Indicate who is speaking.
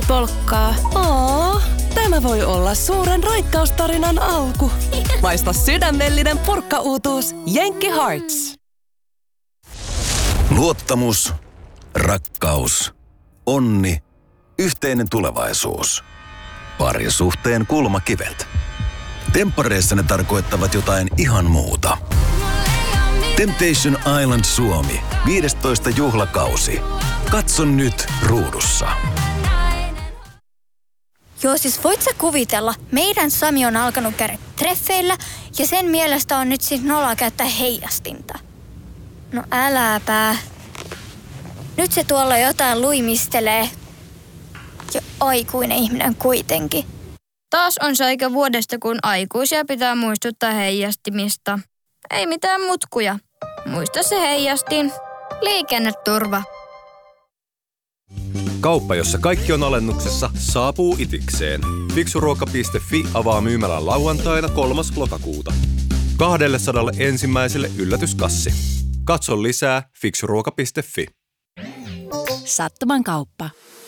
Speaker 1: polkkaa.
Speaker 2: Tämä voi olla suuren raikkaustarinan alku. Maista sydämellinen purkkauutuus Jenkki Hearts.
Speaker 3: Luottamus, rakkaus, onni, yhteinen tulevaisuus. Parisuhteen kulmakivet. Temppareissa ne tarkoittavat jotain ihan muuta. Temptation Island Suomi, 15. juhlakausi. Katso nyt ruudussa.
Speaker 4: Joo, siis voit sä kuvitella, meidän Sami on alkanut käydä treffeillä ja sen mielestä on nyt siis noloa käyttää heijastinta. No äläpä. Nyt se tuolla jotain luimistelee. Ja aikuinen ihminen kuitenkin.
Speaker 1: Taas on se aika vuodesta, kun aikuisia pitää muistuttaa heijastimista. Ei mitään mutkuja. Muista se heijastin. Liikenneturva.
Speaker 5: Kauppa, jossa kaikki on alennuksessa, saapuu itikseen. Fiksuruoka.fi avaa myymälän lauantaina 3. lokakuuta. 200 ensimmäiselle yllätyskassi. Katso lisää fiksuruoka.fi.
Speaker 6: Sattuman kauppa.